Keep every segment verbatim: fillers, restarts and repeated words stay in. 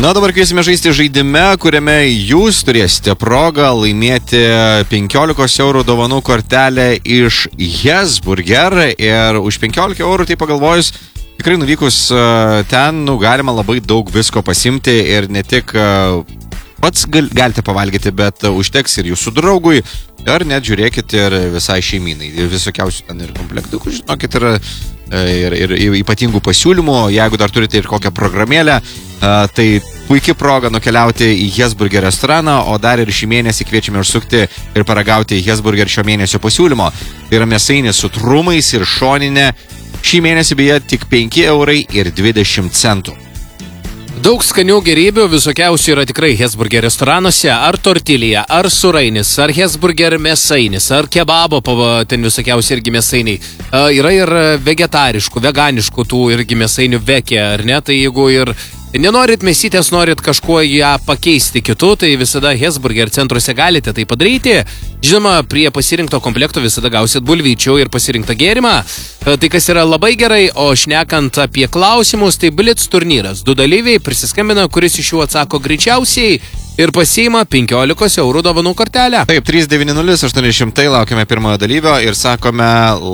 Na, dabar kviesime žaisti žaidime, kuriame jūs turėsite progą laimėti penkiolikos eurų dovanų kortelę iš Hesburger. Ir už penkiolika eurų, tai pagalvojus, tikrai nuvykus ten, nu, galima labai daug visko pasimti ir ne tik pats gal, galite pavalgyti, bet užteks ir jūsų draugui, ar net žiūrėkit ir visai šeimynai. Visokiausių ten ir komplektukų, žinokit, ir, ir, ir, ir ypatingų pasiūlymų. Jeigu dar turite ir kokią programėlę, tai puikiai proga nukeliauti į Hesburger restoraną, o dar ir šį mėnesį kviečiame užsukti ir paragauti Hesburger šio mėnesio pasiūlymo. Tai yra mėsainis su trumais ir šoninė. Šį mėnesį beje tik penki eurai ir dvidešimt centų. Daug skanių gerybių visokiausių yra tikrai Hesburger restoranuose, ar tortilija, ar surainis, ar Hesburger mėsainis, ar kebabo, ten visokiausi irgi mėsainiai. Uh, yra ir vegetariškų, veganiškų tų irgi mėsainių vekė, ar ne? Tai jeigu ir nenorit mėsytės, norit kažkuo ją pakeisti kitu, tai visada Hesburger centruose galite tai padaryti. Žinoma, prie pasirinkto komplekto visada gausit bulvyčių ir pasirinktą gėrimą. Tai kas yra labai gerai, o šnekant apie klausimus, tai Blitz turnyras. Du dalyviai prisiskambina, kuris iš jų atsako greičiausiai ir pasiima penkiolikos eurų dovanų kortelę. Taip, trys devyni nulis aštuoni šimtai, laukiame pirmojo dalyvio ir sakome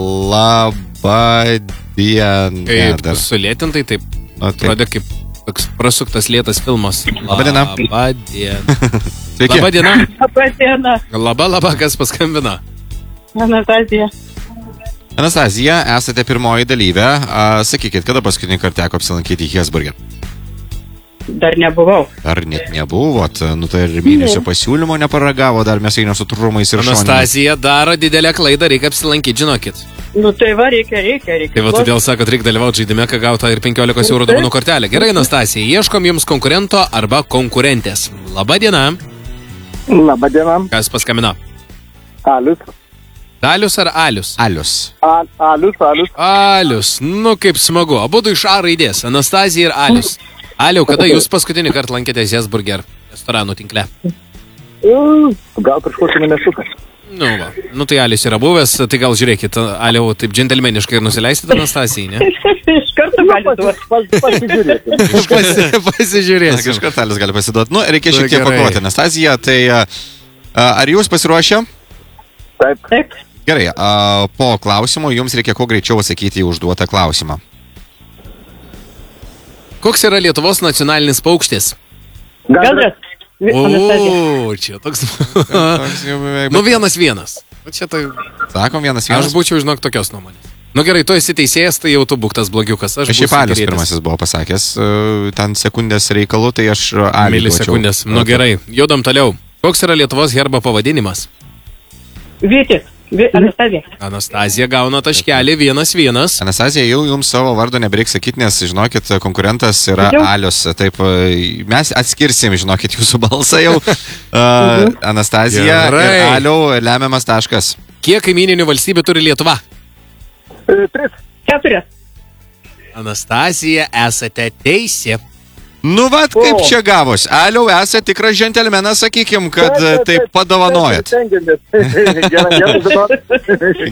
labą dieną. Kaip sulėtintai, taip, atrodė kaip toks prasuktas lėtas filmas. Labą dieną. Labą dieną. Sveiki. Labą dieną. Labą dieną. Labą, labą, kas paskambina? Anastazija. Anastazija, esate pirmoji dalyvė. Sakykit, kada paskutinį kartą teko apsilankyti Hesburger? Dar nebuvau. Ar net nebuvot? Nu tai ir mėnesio pasiūlymo neparagavo, dar mėsainio su trumais ir šoninė. Anastazija daro didelę klaidą, reikia apsilankyti, žinokit. Nu tai va, reikia, reikia, reikia. Tai va, todėl sakot, reikia dalyvauti žaidime, ką gauta ir penkiolikos eurų dovanų kortelę. Gerai, Anastazija, ieškom jums konkurento arba konkurentės. Labą dieną. Labą dieną. Kas paskambino? Alius. Dalius ar Alius? Alius. Al, alius, Alius. Alius, nu kaip smagu. Abudu iš A raidės, Anastazija ir Alius. Aliau, kada jūs paskutinį kartą lankėtės Hesburger restoranų tinkle? Gal prieš kokį mėnesiuką. Nu, va. Nu, tai Alius yra buvęs, tai gal žiūrėkit, Aliau, taip džentelmeniškai ir nusileisite Anastazijai, ne? Iš karto gali duoti. Pasižiūrėti. Pasi, pasižiūrėsim. Iš karto Alius gali pasiduoti. Nu, reikia šiek tiek Gerai. pakovoti. Anastazija, tai a, ar jūs pasiruošę? Taip. Taip. Gerai, a, po klausimo jums reikia kuo greičiau atsakyti į užduotą klausimą. Koks yra Lietuvos nacionalinis paukštis? Gandras. Anastazija. O, čia toks... Nu, vienas vienas. O čia tai... Sakom, vienas Aš vienas. būčiau, žinok, tokios nuomonės. Nu gerai, tu esi teisėjas, tai jau tu būk tas blogiukas. Aš Šiaip būsiu Alius gerietis. pirmasis buvo pasakęs, e, ten sekundės reikalų, tai aš Aliui Milisekundės. Nu gerai, judam toliau. Koks yra Lietuvos herbo pavadinimas? Vytis. Vi, Anastazija. Anastazija gauna taškelį vienas vienas. Anastazija, jau jums savo vardo nebereiks sakyti, nes, žinokit, konkurentas yra Jau. Alius. Taip, e, mes atskirsim, žinokit, jūsų balsą jau. Uh, Anastazija Gerai. ir Aliau lemiamas taškas. Kiek kaimyninių valstybių turi Lietuva? Tris. Keturias. Anastazija, esate teisė. Nu, vat, kaip O. čia gavos. Aliau, esate tikras džentelmenas, sakykim, kad taip padovanojat. Stengiamės. Gerai, gerai, dabar.